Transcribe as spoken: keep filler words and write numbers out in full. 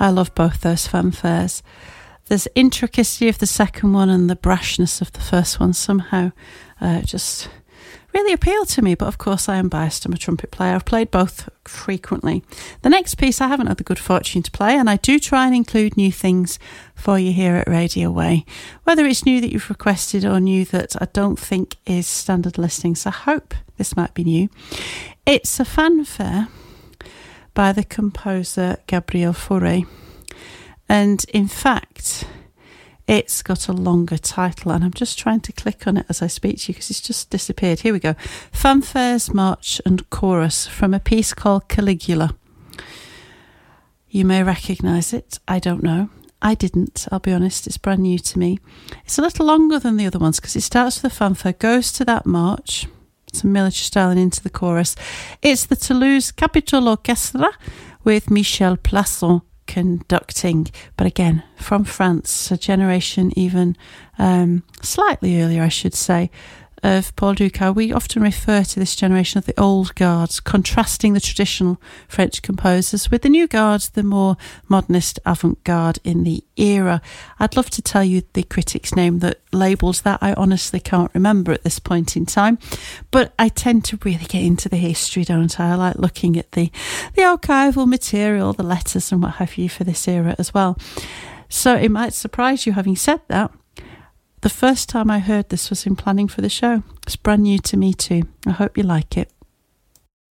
I love both those fanfares. There's intricacy of the second one and the brashness of the first one somehow uh, just really appeal to me. But of course I am biased. I'm a trumpet player. I've played both frequently. The next piece I haven't had the good fortune to play, and I do try and include new things for you here at Radio Way, whether it's new that you've requested or new that I don't think is standard listening. So I hope this might be new. It's a fanfare by the composer Gabriel Fauré. And in fact, it's got a longer title, and I'm just trying to click on it as I speak to you because it's just disappeared. Here we go. Fanfares, March and Chorus from a piece called Caligula. You may recognise it. I don't know. I didn't, I'll be honest. It's brand new to me. It's a little longer than the other ones because it starts with a fanfare, goes to that march, some military style, and into the chorus. It's the Toulouse Capitol Orchestra with Michel Plasson conducting, but again from France, a generation even um, slightly earlier I should say of Paul Dukas. We often refer to this generation of the old guards, contrasting the traditional French composers with the new guards, the more modernist avant-garde in the era. I'd love to tell you the critic's name that labels that. I honestly can't remember at this point in time, but I tend to really get into the history, don't I? I like looking at the, the archival material, the letters and what have you for this era as well. So it might surprise you, having said that, the first time I heard this was in planning for the show. It's brand new to me too. I hope you like it.